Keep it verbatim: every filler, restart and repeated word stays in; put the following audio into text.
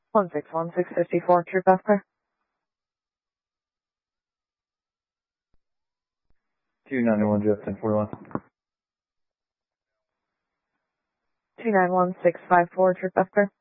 one six one six five four, True Buffer. two ninety-one, Jeff, ten forty-one. two nine one six five four, True Buffer.